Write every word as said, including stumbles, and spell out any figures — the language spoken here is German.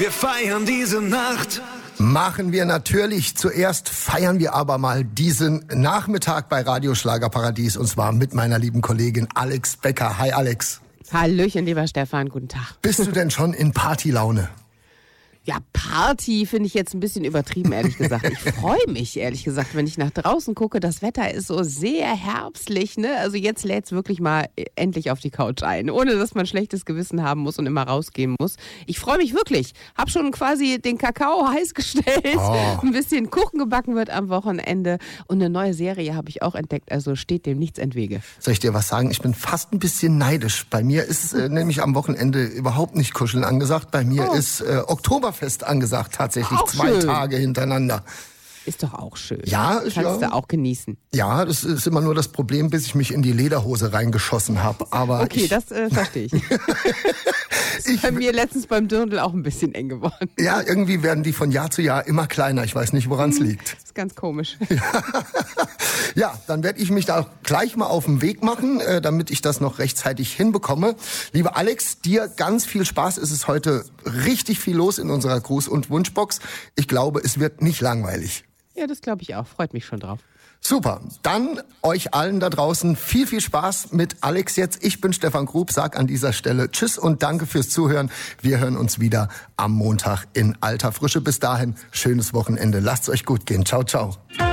Wir feiern diese Nacht. Machen wir natürlich. Zuerst feiern wir aber mal diesen Nachmittag bei Radio Schlagerparadies und zwar mit meiner lieben Kollegin Alex Becker. Hi Alex. Hallöchen, lieber Stefan, guten Tag. Bist du denn schon in Partylaune? Ja, Party finde ich jetzt ein bisschen übertrieben, ehrlich gesagt. Ich freue mich, ehrlich gesagt, wenn ich nach draußen gucke. Das Wetter ist so sehr herbstlich, ne? Also jetzt lädt es wirklich mal endlich auf die Couch ein, ohne dass man schlechtes Gewissen haben muss und immer rausgehen muss. Ich freue mich wirklich. Hab schon quasi den Kakao heiß gestellt. Oh. Ein bisschen Kuchen gebacken wird am Wochenende. Und eine neue Serie habe ich auch entdeckt. Also steht dem nichts entwege. Soll ich dir was sagen? Ich bin fast ein bisschen neidisch. Bei mir ist äh, nämlich am Wochenende überhaupt nicht Kuscheln angesagt. Bei mir oh. ist äh, Oktober Fest angesagt, tatsächlich auch zwei schön. Tage hintereinander. Ist doch auch schön. Ja, ist Kannst ja. du auch genießen. Ja, das ist immer nur das Problem, bis ich mich in die Lederhose reingeschossen habe. Aber okay, ich, das äh, verstehe ich. Ist ich. Bei mir letztens beim Dirndl auch ein bisschen eng geworden. Ja, irgendwie werden die von Jahr zu Jahr immer kleiner. Ich weiß nicht, woran es liegt. Das ist ganz komisch. Ja, ja, dann werde ich mich da gleich mal auf den Weg machen, äh, damit ich das noch rechtzeitig hinbekomme. Liebe Alex, dir ganz viel Spaß. Es ist heute richtig viel los in unserer Gruß- und Wunschbox. Ich glaube, es wird nicht langweilig. Ja, das glaube ich auch. Freut mich schon drauf. Super. Dann euch allen da draußen viel, viel Spaß mit Alex jetzt. Ich bin Stefan Grub, sag an dieser Stelle Tschüss und danke fürs Zuhören. Wir hören uns wieder am Montag in alter Frische. Bis dahin, schönes Wochenende. Lasst's euch gut gehen. Ciao, ciao.